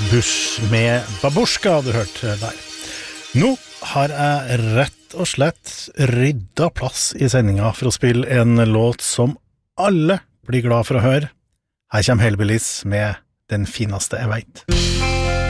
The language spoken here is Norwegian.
Bush med Babushka du hørte der. Nå har jeg rett og slett rydda plass i sendinga for å spille en låt som alle blir glad for å høre. Her kommer Hellbillies med Den fineste jeg vet.